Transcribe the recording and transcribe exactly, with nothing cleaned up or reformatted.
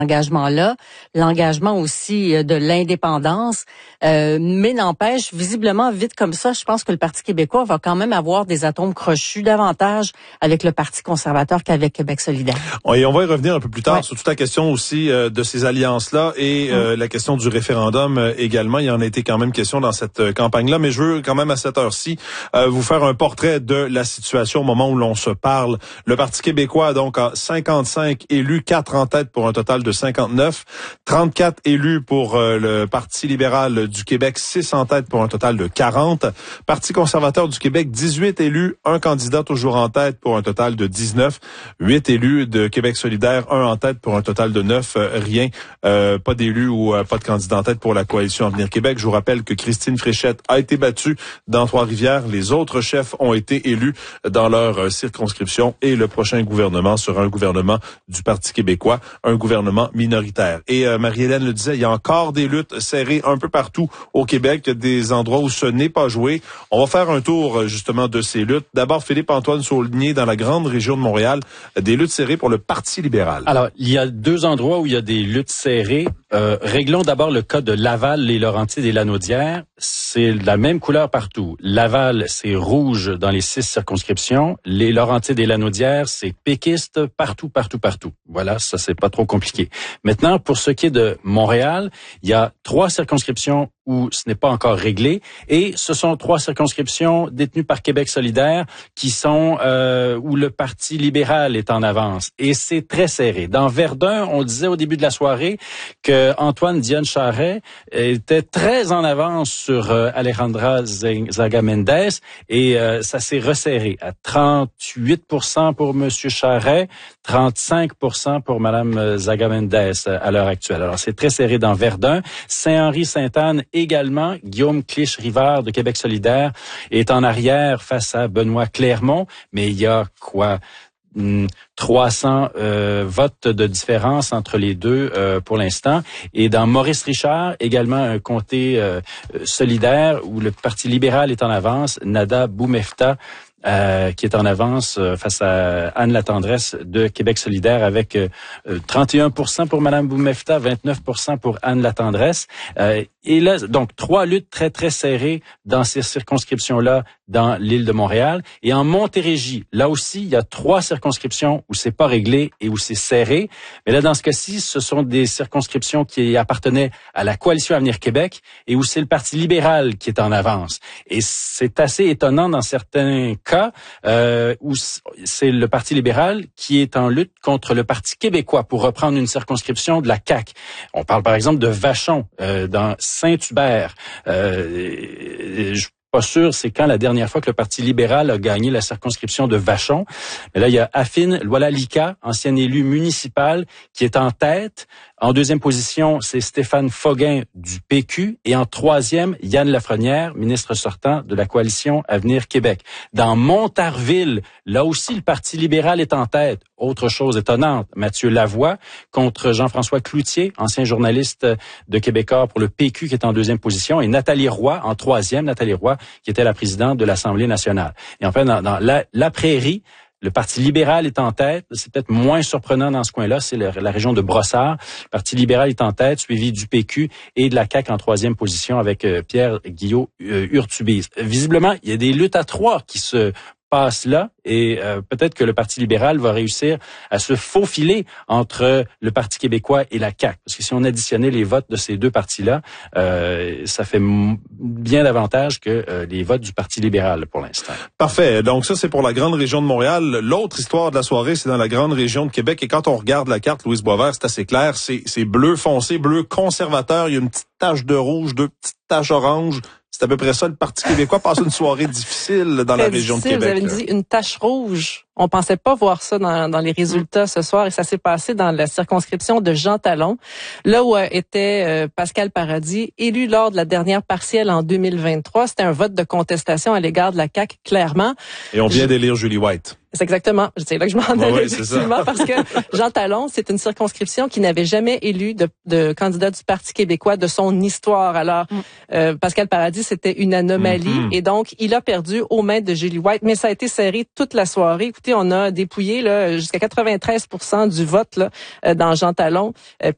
engagement-là, l'engagement aussi de l'indépendance, euh, mais n'empêche, visiblement, vite comme ça, je pense que le Parti québécois va quand même avoir des atomes crochus davantage avec le Parti conservateur qu'avec Québec solidaire. Et on va y revenir un peu plus tard ouais. sur toute la question aussi euh, de ces alliances-là et euh, mmh. la question du référendum euh, également. Il y en a été quand même question dans cette euh, campagne-là, mais je veux quand même à cette heure-ci euh, vous faire un portrait de la situation au moment où l'on se parle. Le Parti québécois donc a cinquante-cinq élus, quatre en tête pour un total de cinquante-neuf, trente-quatre élus pour euh, le Parti libéral du Québec, six en tête pour un total de quarante. Parti conservateur du Québec, dix-huit élus, un candidat toujours en tête pour un total de dix-neuf, huit élus de Québec solidaire, un en tête pour un total de neuf, euh, rien, euh, pas d'élus ou euh, pas de candidat en tête pour la coalition Avenir Québec. Je vous rappelle que Christine Fréchette a été battue dans Trois-Rivières. Les autres chefs ont été élus dans leur euh, circonscription et le prochain gouvernement sera un gouvernement du Parti québécois, un gouvernement minoritaire. Et euh, Marie-Hélène le disait, il y a encore des luttes serrées un peu partout au Québec, des endroits où ce n'est pas joué. On va faire un tour justement de ces luttes. D'abord, Philippe-Antoine Saulnier, dans la grande région de Montréal, des luttes serrées pour le Parti libéral. Alors, il y a deux endroits où il y a des luttes serrées. Euh, réglons d'abord le cas de Laval, les Laurentides et Lanaudière. C'est la même couleur partout. Laval, c'est rouge dans les six circonscriptions. Les Laurentides et Lanaudière, c'est péquiste partout, partout, partout. Voilà, ça c'est pas trop compliqué. Maintenant, pour ce qui est de Montréal, il y a trois circonscriptions où ce n'est pas encore réglé, et ce sont trois circonscriptions détenues par Québec solidaire qui sont euh, où le Parti libéral est en avance, et c'est très serré. Dans Verdun, on disait au début de la soirée que Antoine Dionne Charest était très en avance sur euh, Alejandra Zaga Mendez, et euh, ça s'est resserré à trente-huit pour cent pour Monsieur Charest, trente-cinq pour cent pour Madame Zaga Mendez à l'heure actuelle. Alors c'est très serré dans Verdun. Saint-Henri-Sainte-Anne également. Guillaume Clich-Rivard de Québec solidaire est en arrière face à Benoît Clermont, mais il y a quoi trois cents euh, votes de différence entre les deux euh, pour l'instant. Et dans Maurice-Richard, également un comté euh, solidaire où le Parti libéral est en avance, Nada Boumefta Euh, qui est en avance euh, face à Anne Latendresse de Québec solidaire avec euh, trente et un pour cent pour Madame Boumefta, vingt-neuf pour cent pour Anne Latendresse. Euh, et là, donc, trois luttes très, très serrées dans ces circonscriptions-là dans l'île de Montréal. Et en Montérégie, là aussi, il y a trois circonscriptions où c'est pas réglé et où c'est serré. Mais là, dans ce cas-ci, ce sont des circonscriptions qui appartenaient à la Coalition Avenir Québec et où c'est le Parti libéral qui est en avance. Et c'est assez étonnant dans certains cas euh, où c'est le Parti libéral qui est en lutte contre le Parti québécois pour reprendre une circonscription de la C A Q. On parle par exemple de Vachon euh, dans Saint-Hubert. Euh, je pas sûr, c'est quand la dernière fois que le Parti libéral a gagné la circonscription de Vachon. Mais là, il y a Affine Loala-Lika, ancien élu municipal, qui est en tête. En deuxième position, c'est Stéphane Foguin du P Q. Et en troisième, Yann Lafrenière, ministre sortant de la Coalition Avenir Québec. Dans Montarville, là aussi, le Parti libéral est en tête. Autre chose étonnante, Mathieu Lavoie contre Jean-François Cloutier, ancien journaliste de Québécois pour le P Q, qui est en deuxième position. Et Nathalie Roy en troisième, Nathalie Roy, qui était la présidente de l'Assemblée nationale. Et enfin, dans, dans la, la Prairie, le Parti libéral est en tête. C'est peut-être moins surprenant dans ce coin-là. C'est le, la région de Brossard. Le Parti libéral est en tête, suivi du P Q et de la C A Q en troisième position avec euh, Pierre Guillot euh, Urtubise. Visiblement, il y a des luttes à trois qui se passe là et euh, peut-être que le Parti libéral va réussir à se faufiler entre le Parti québécois et la C A Q. Parce que si on additionnait les votes de ces deux partis-là, euh, ça fait m- bien davantage que euh, les votes du Parti libéral pour l'instant. Parfait. Donc ça, c'est pour la grande région de Montréal. L'autre histoire de la soirée, c'est dans la grande région de Québec. Et quand on regarde la carte, Louise Boisvert, c'est assez clair. C'est, c'est bleu foncé, bleu conservateur. Il y a une petite tache de rouge, deux petites taches oranges. C'est à peu près ça. Le Parti québécois passe une soirée difficile dans Très la région difficile. de Québec. Vous avez dit une tache rouge. On pensait pas voir ça dans, dans les résultats ce soir, et ça s'est passé dans la circonscription de Jean Talon, là où était euh, Pascal Paradis, élu lors de la dernière partielle en deux mille vingt-trois. C'était un vote de contestation à l'égard de la C A Q, clairement. Et on vient d'élire Julie White. C'est exactement, c'est là que je m'en allais, ouais, ouais, effectivement, parce que Jean Talon, c'est une circonscription qui n'avait jamais élu de, de candidat du Parti québécois de son histoire. Alors, mm. euh, Pascal Paradis, c'était une anomalie, mm-hmm. et donc il a perdu aux mains de Julie White, mais ça a été serré toute la soirée. Écoutez, on a dépouillé là jusqu'à quatre-vingt-treize pour cent du vote là dans Jean Talon. Euh,